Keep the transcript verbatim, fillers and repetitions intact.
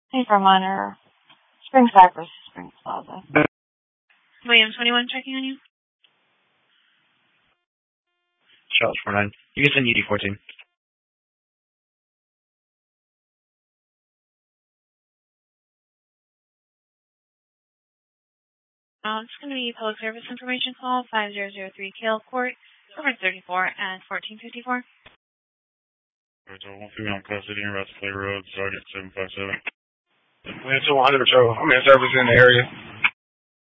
Hey, for minor. Spring Cypress, Spring Plaza. William twenty-one checking on you. Charles four nine. You can send U D fourteen. Uh, it's going to be public service information call five zero zero three Kale Court, over thirty-four at fourteen fifty-four. So one female in custody in Ross Clay Road, Sergeant seven five seven. It's a one hundred patrol. I'm in service in the area.